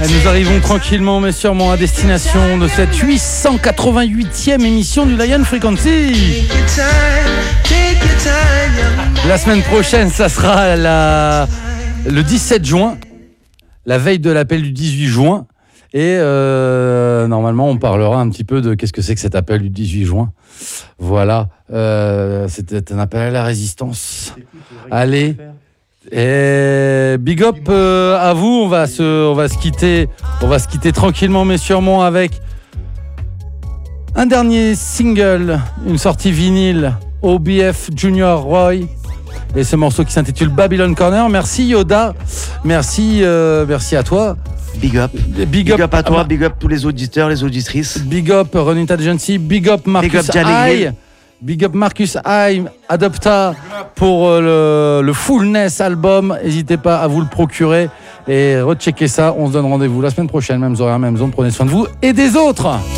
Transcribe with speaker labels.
Speaker 1: Et nous arrivons tranquillement mais sûrement à destination de cette 888e émission du Lion Frequency. La semaine prochaine, ça sera le 17 juin, la veille de l'appel du 18 juin. Et normalement, on parlera un petit peu de qu'est-ce que c'est que cet appel du 18 juin. Voilà, c'était un appel à la résistance. Allez. Et big up à vous, on va se quitter tranquillement mais sûrement avec un dernier single, une sortie vinyle, OBF Junior Roy, et ce morceau qui s'intitule Babylon Corner. Merci Yoda, merci à toi.
Speaker 2: Big up à toi, big up tous les auditeurs, les auditrices.
Speaker 1: Big up Run Intelligency, big up Marcus High. Big up Marcus High, Adopta pour le Fullness album. N'hésitez pas à vous le procurer et rechecker ça. On se donne rendez-vous la semaine prochaine, même horaire, même zone. Prenez soin de vous et des autres.